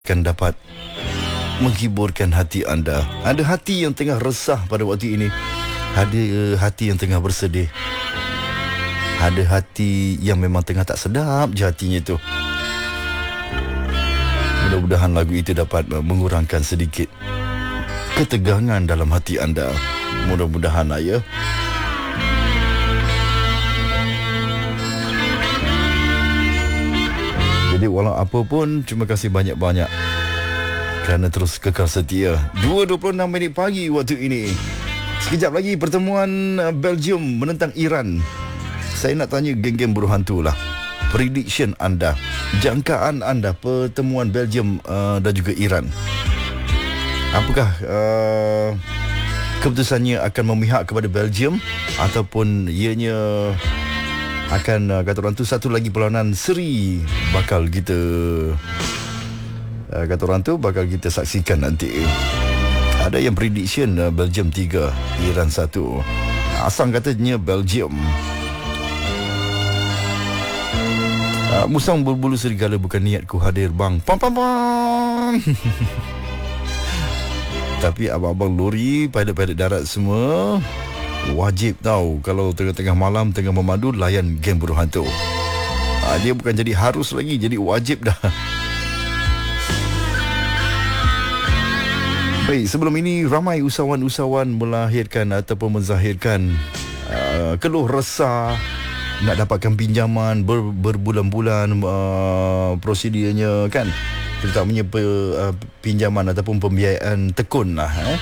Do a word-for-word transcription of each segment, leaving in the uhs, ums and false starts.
akan dapat menghiburkan hati anda. Ada hati yang tengah resah pada waktu ini, ada hati yang tengah bersedih, ada hati yang memang tengah tak sedap je hatinya tu. Mudah-mudahan lagu itu dapat mengurangkan sedikit ketegangan dalam hati anda. Mudah-mudahan lah ya. Jadi walau apa pun, terima kasih banyak-banyak kerana terus kekal setia. dua dua puluh enam minit pagi waktu ini. Sekejap lagi pertemuan Belgium menentang Iran. Saya nak tanya geng-geng buruh hantu lah, prediction anda, jangkaan anda pertemuan Belgium uh, dan juga Iran. Apakah uh, keputusannya akan memihak kepada Belgium ataupun ianya akan uh, kata orang tu satu lagi perlawanan seri bakal kita uh, kata orang tu bakal kita saksikan nanti. Ada yang prediction uh, Belgium tiga, Iran satu. Asang katanya Belgium. uh, Musang berbulu serigala bukan niatku hadir bang. Pam pam pam. Tapi abang-abang lori, pilot-pilot darat semua wajib tahu kalau tengah-tengah malam tengah memandu layan geng buruh hantu. Ha, dia bukan jadi harus lagi, jadi wajib dah. Baik, sebelum ini ramai usahawan-usahawan melahirkan ataupun menzahirkan uh, keluh resah nak dapatkan pinjaman ber, berbulan-bulan uh, prosedurnya kan. Terutamanya pe, uh, pinjaman ataupun pembiayaan tekun lah eh.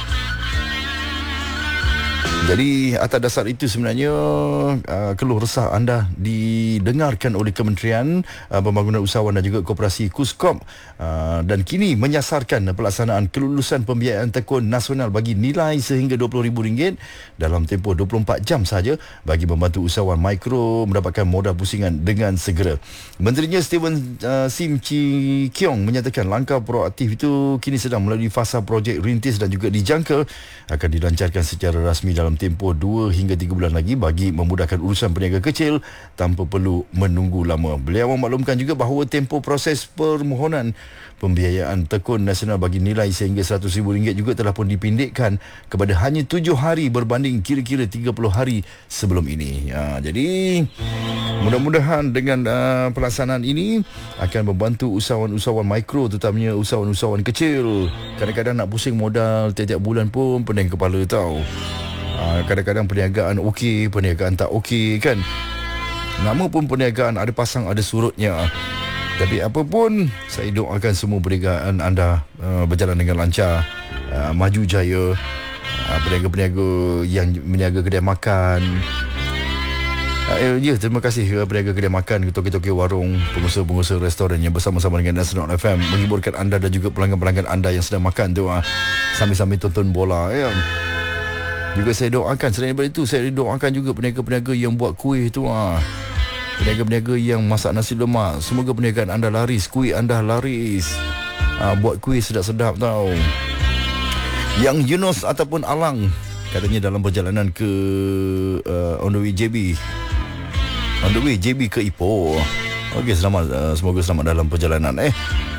Jadi atas dasar itu sebenarnya uh, keluh resah anda didengarkan oleh Kementerian uh, Pembangunan Usahawan dan juga Koperasi KUSKOP uh, dan kini menyasarkan pelaksanaan kelulusan pembiayaan tekun nasional bagi nilai sehingga dua puluh ribu ringgit dalam tempoh dua puluh empat jam saja bagi membantu usahawan mikro mendapatkan modal pusingan dengan segera. Menterinya Steven uh, Sim Chi Kiong menyatakan langkah proaktif itu kini sedang melalui fasa projek rintis dan juga dijangka akan dilancarkan secara rasmi dalam tempoh dua hingga tiga bulan lagi bagi memudahkan urusan peniaga kecil tanpa perlu menunggu lama. Beliau memaklumkan juga bahawa tempoh proses permohonan pembiayaan tekun nasional bagi nilai sehingga seratus ribu ringgit juga telah pun dipendekkan kepada hanya tujuh hari berbanding kira-kira tiga puluh hari sebelum ini. Ha, jadi mudah-mudahan dengan uh, pelaksanaan ini akan membantu usahawan-usahawan mikro, terutamanya usahawan-usahawan kecil. Kadang-kadang nak pusing modal tiap-tiap bulan pun pening kepala tau. Uh, kadang-kadang perniagaan okey, perniagaan tak okey kan. Nama pun perniagaan ada pasang ada surutnya. Tapi apa pun, saya doakan semua perniagaan anda uh, berjalan dengan lancar, uh, maju jaya. Uh, peniaga-peniaga yang meniaga kedai makan, uh, ya, terima kasih uh, peniaga kedai makan, toki-toki warung, pengusaha-pengusaha restoran yang bersama-sama dengan Nasional F M menghiburkan anda dan juga pelanggan-pelanggan anda yang sedang makan tu uh, sambil-sambil tonton bola ya. Juga saya doakan, selain daripada itu, saya doakan juga peniaga-peniaga yang buat kuih tu ah. Peniaga-peniaga yang masak nasi lemak, semoga perniagaan anda laris, kuih anda laris. Ah, buat kuih sedap-sedap tau. Yang Yunus ataupun Alang katanya dalam perjalanan ke uh, on the way J B. On the way J B ke Ipoh. Okey, selamat, uh, semoga selamat dalam perjalanan eh.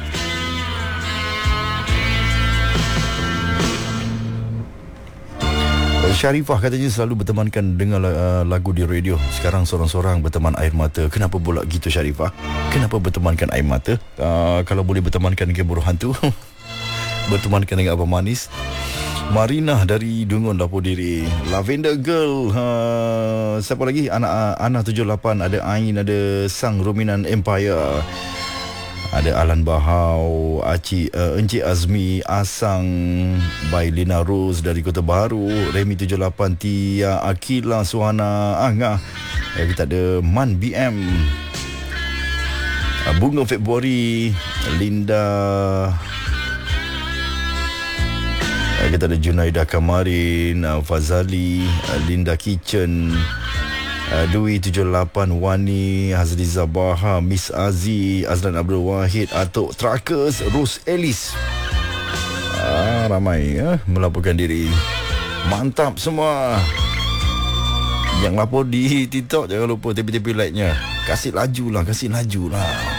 Sharifah katanya selalu bertemankan dengan uh, lagu di radio. Sekarang seorang-seorang berteman air mata. Kenapa pula gitu Sharifah? Kenapa bertemankan air mata? Uh, kalau boleh bertemankan dengan buruh hantu, bertemankan dengan Abang Manis. Marina dari Dungun lapor diri. Lavender Girl. Uh, siapa lagi? Anak uh, Ana tujuh lapan. Ada Ain, ada Sang Ruminan Empire. Ada Alan Bahau, Aci, uh, Encik Azmi, Asang, by Lina Rose dari Kota Baru, Remy tujuh lapan, Tia, Akila, Suhana, Angah. Eh, kita ada Man B M, uh, Bunga Februari, Linda, uh, kita ada Junaida Kamarin, uh, Fazali, uh, Linda Kitchen, Uh, Dwi tujuh lapan, Wani, Hazliza Baha, Miss Aziz, Azlan Abdul Wahid, Atok Trackers, Rose Ellis. Ah, ramai ya, melaporkan diri. Mantap semua. Yang lapor di TikTok jangan lupa tepi-tepi like-nya. Kasih laju lah, kasih laju lah.